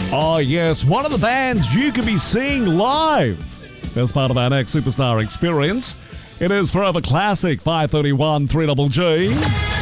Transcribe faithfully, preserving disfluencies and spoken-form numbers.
Oh, yes, one of the bands you could be seeing live as part of our next Superstar experience. It is Forever Classic five thirty-one three G G.